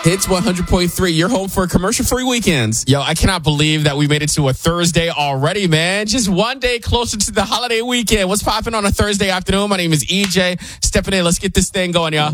Hits 100.3. You're home for commercial-free weekends. Yo, I cannot believe that we made it to a Thursday already, man. Just one day closer to the holiday weekend. What's popping on a Thursday afternoon? My name is EJ. Stepping in. Let's get this thing going, y'all.